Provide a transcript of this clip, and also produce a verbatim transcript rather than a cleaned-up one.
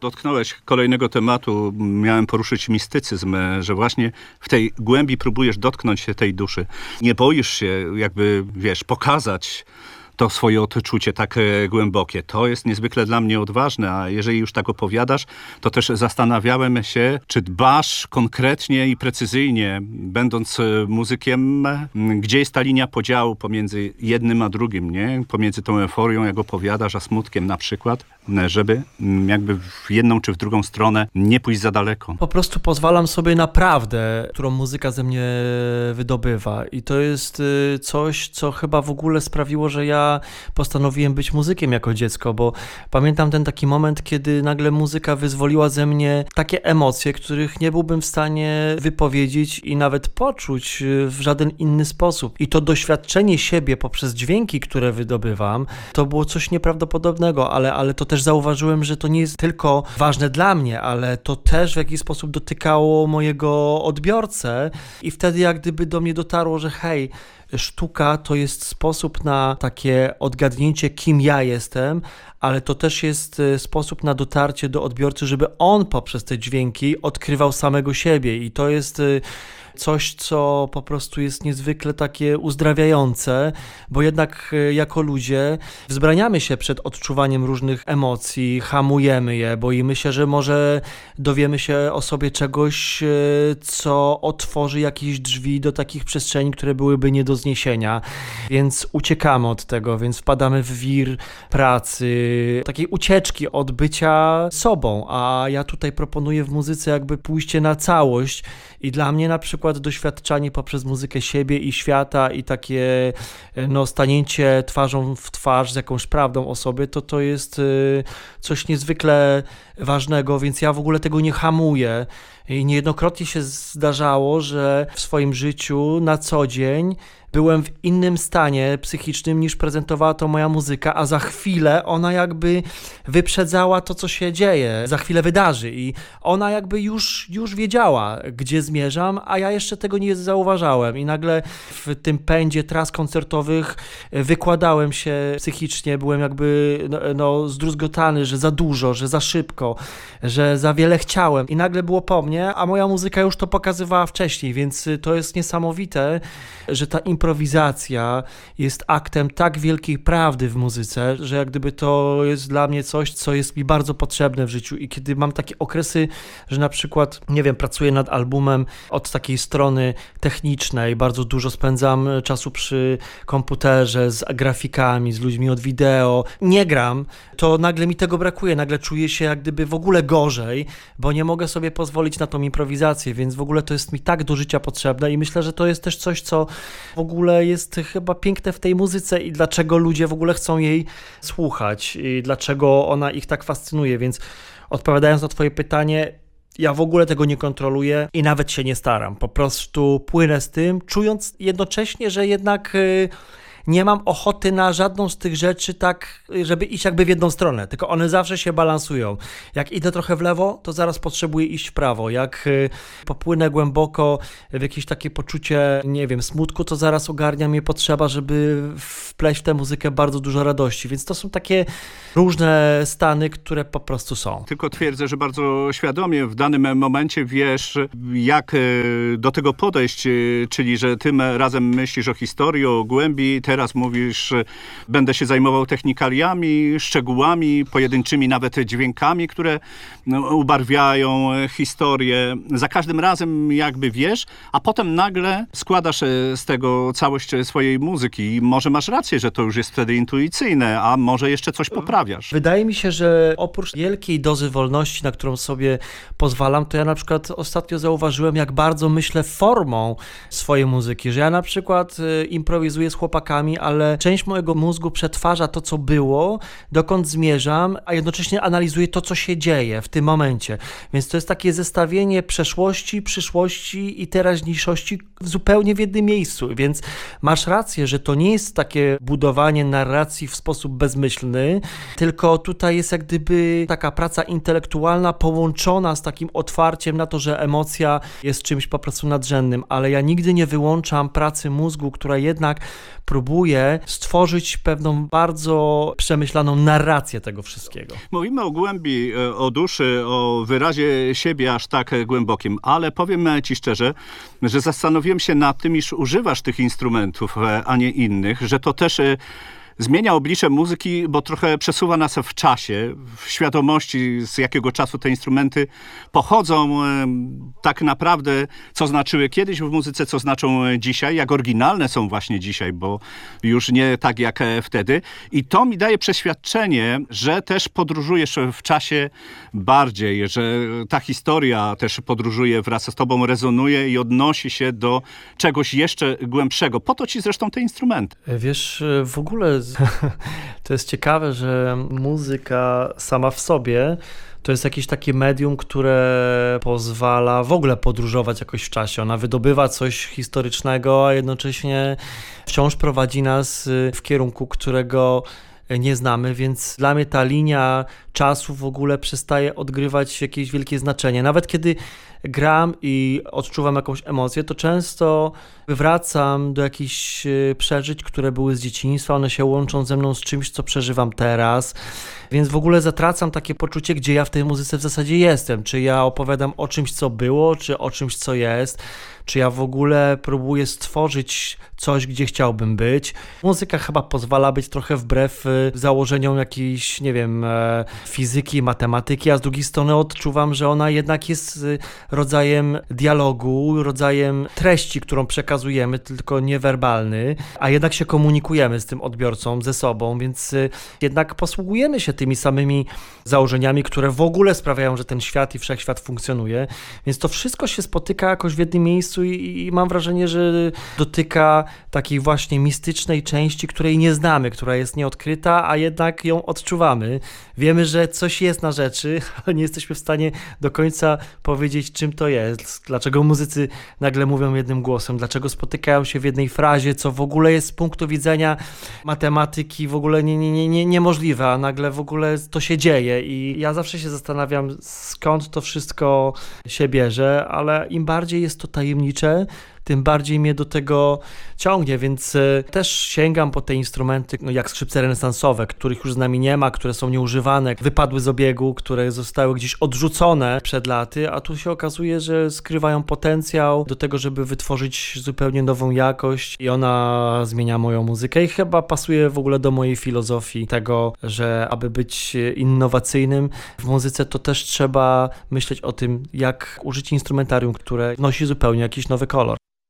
Dotknąłeś kolejnego tematu, miałem poruszyć mistycyzm, że właśnie w tej głębi próbujesz dotknąć się tej duszy. Nie boisz się jakby, wiesz, pokazać to swoje odczucie tak głębokie. To jest niezwykle dla mnie odważne, a jeżeli już tak opowiadasz, to też zastanawiałem się, czy dbasz konkretnie i precyzyjnie, będąc muzykiem, gdzie jest ta linia podziału pomiędzy jednym a drugim, nie? Pomiędzy tą euforią, jak opowiadasz, a smutkiem na przykład, żeby jakby w jedną czy w drugą stronę nie pójść za daleko. Po prostu pozwalam sobie na prawdę, którą muzyka ze mnie wydobywa i to jest coś, co chyba w ogóle sprawiło, że ja postanowiłem być muzykiem jako dziecko, bo pamiętam ten taki moment, kiedy nagle muzyka wyzwoliła ze mnie takie emocje, których nie byłbym w stanie wypowiedzieć i nawet poczuć w żaden inny sposób. I to doświadczenie siebie poprzez dźwięki, które wydobywam, to było coś nieprawdopodobnego, ale, ale to też zauważyłem, że to nie jest tylko ważne dla mnie, ale to też w jakiś sposób dotykało mojego odbiorcę i wtedy jak gdyby do mnie dotarło, że hej, sztuka to jest sposób na takie odgadnięcie, kim ja jestem, ale to też jest sposób na dotarcie do odbiorcy, żeby on poprzez te dźwięki odkrywał samego siebie i to jest coś, co po prostu jest niezwykle takie uzdrawiające, bo jednak jako ludzie wzbraniamy się przed odczuwaniem różnych emocji, hamujemy je, boimy się, że może dowiemy się o sobie czegoś, co otworzy jakieś drzwi do takich przestrzeni, które byłyby nie do zniesienia, więc uciekamy od tego, więc wpadamy w wir pracy, takiej ucieczki od bycia sobą, a ja tutaj proponuję w muzyce jakby pójście na całość i dla mnie na przykład doświadczanie poprzez muzykę siebie i świata i takie no, stanięcie twarzą w twarz z jakąś prawdą o sobie, to to jest y, coś niezwykle ważnego, więc ja w ogóle tego nie hamuję. I niejednokrotnie się zdarzało, że w swoim życiu na co dzień byłem w innym stanie psychicznym niż prezentowała to moja muzyka, a za chwilę ona jakby wyprzedzała to, co się dzieje, za chwilę wydarzy i ona jakby już, już wiedziała, gdzie zmierzam, a ja jeszcze tego nie zauważałem i nagle w tym pędzie tras koncertowych wykładałem się psychicznie, byłem jakby no, no, zdruzgotany, że za dużo, że za szybko, że za wiele chciałem i nagle było po mnie, a moja muzyka już to pokazywała wcześniej, więc to jest niesamowite, że ta improwizacja jest aktem tak wielkiej prawdy w muzyce, że jak gdyby to jest dla mnie coś, co jest mi bardzo potrzebne w życiu i kiedy mam takie okresy, że na przykład, nie wiem, pracuję nad albumem od takiej strony technicznej, bardzo dużo spędzam czasu przy komputerze, z grafikami, z ludźmi od wideo, nie gram, to nagle mi tego brakuje, nagle czuję się jak gdyby w ogóle gorzej, bo nie mogę sobie pozwolić na tą improwizację, więc w ogóle to jest mi tak do życia potrzebne i myślę, że to jest też coś, co w ogóle jest chyba piękne w tej muzyce i dlaczego ludzie w ogóle chcą jej słuchać i dlaczego ona ich tak fascynuje, więc odpowiadając na twoje pytanie, ja w ogóle tego nie kontroluję i nawet się nie staram, po prostu płynę z tym, czując jednocześnie, że jednak nie mam ochoty na żadną z tych rzeczy tak, żeby iść jakby w jedną stronę, tylko one zawsze się balansują. Jak idę trochę w lewo, to zaraz potrzebuję iść w prawo. Jak popłynę głęboko w jakieś takie poczucie, nie wiem, smutku, to zaraz ogarnia mnie potrzeba, żeby wpleść w tę muzykę bardzo dużo radości. Więc to są takie różne stany, które po prostu są. Tylko twierdzę, że bardzo świadomie w danym momencie wiesz, jak do tego podejść, czyli że tym razem myślisz o historii, o głębi, teraz mówisz, będę się zajmował technikaliami, szczegółami, pojedynczymi nawet dźwiękami, które ubarwiają historię. Za każdym razem jakby wiesz, a potem nagle składasz z tego całość swojej muzyki i może masz rację, że to już jest wtedy intuicyjne, a może jeszcze coś poprawiasz. Wydaje mi się, że oprócz wielkiej dozy wolności, na którą sobie pozwalam, to ja na przykład ostatnio zauważyłem, jak bardzo myślę formą swojej muzyki, że ja na przykład improwizuję z chłopakami, ale część mojego mózgu przetwarza to, co było, dokąd zmierzam, a jednocześnie analizuje to, co się dzieje w tym momencie. Więc to jest takie zestawienie przeszłości, przyszłości i teraźniejszości zupełnie w jednym miejscu. Więc masz rację, że to nie jest takie budowanie narracji w sposób bezmyślny, tylko tutaj jest jak gdyby taka praca intelektualna połączona z takim otwarciem na to, że emocja jest czymś po prostu nadrzędnym, ale ja nigdy nie wyłączam pracy mózgu, która jednak próbuje próbuję stworzyć pewną bardzo przemyślaną narrację tego wszystkiego. Mówimy o głębi, o duszy, o wyrazie siebie aż tak głębokim, ale powiem ci szczerze, że zastanowiłem się nad tym, iż używasz tych instrumentów, a nie innych, że to też zmienia oblicze muzyki, bo trochę przesuwa nas w czasie, w świadomości, z jakiego czasu te instrumenty pochodzą, tak naprawdę, co znaczyły kiedyś w muzyce, co znaczą dzisiaj, jak oryginalne są właśnie dzisiaj, bo już nie tak jak wtedy. I to mi daje przeświadczenie, że też podróżujesz w czasie bardziej, że ta historia też podróżuje wraz z tobą, rezonuje i odnosi się do czegoś jeszcze głębszego. Po to ci zresztą te instrumenty. Wiesz, w ogóle to jest ciekawe, że muzyka sama w sobie to jest jakieś takie medium, które pozwala w ogóle podróżować jakoś w czasie. Ona wydobywa coś historycznego, a jednocześnie wciąż prowadzi nas w kierunku, którego nie znamy, więc dla mnie ta linia czasu w ogóle przestaje odgrywać jakieś wielkie znaczenie. Nawet kiedy gram i odczuwam jakąś emocję, to często wracam do jakichś przeżyć, które były z dzieciństwa, one się łączą ze mną z czymś, co przeżywam teraz, więc w ogóle zatracam takie poczucie, gdzie ja w tej muzyce w zasadzie jestem. Czy ja opowiadam o czymś, co było, czy o czymś, co jest, czy ja w ogóle próbuję stworzyć coś, gdzie chciałbym być. Muzyka chyba pozwala być trochę wbrew założeniom jakiejś, nie wiem, fizyki, matematyki, a z drugiej strony odczuwam, że ona jednak jest rodzajem dialogu, rodzajem treści, którą przekazujemy, tylko niewerbalny, a jednak się komunikujemy z tym odbiorcą, ze sobą, więc jednak posługujemy się tymi samymi założeniami, które w ogóle sprawiają, że ten świat i wszechświat funkcjonuje, więc to wszystko się spotyka jakoś w jednym miejscu i, i mam wrażenie, że dotyka takiej właśnie mistycznej części, której nie znamy, która jest nieodkryta, a jednak ją odczuwamy. Wiemy, że coś jest na rzeczy, ale nie jesteśmy w stanie do końca powiedzieć, czym to jest, dlaczego muzycy nagle mówią jednym głosem, dlaczego spotykają się w jednej frazie, co w ogóle jest z punktu widzenia matematyki w ogóle nie, nie, nie, nie, niemożliwe, a nagle w ogóle to się dzieje i ja zawsze się zastanawiam, skąd to wszystko się bierze, ale im bardziej jest to tajemnicze, tym bardziej mnie do tego ciągnie, więc też sięgam po te instrumenty, no jak skrzypce renesansowe, których już z nami nie ma, które są nieużywane, wypadły z obiegu, które zostały gdzieś odrzucone przed laty, a tu się okazuje, że skrywają potencjał do tego, żeby wytworzyć zupełnie nową jakość i ona zmienia moją muzykę i chyba pasuje w ogóle do mojej filozofii tego, że aby być innowacyjnym w muzyce, to też trzeba myśleć o tym, jak użyć instrumentarium, które nosi zupełnie jakiś nowy kolor.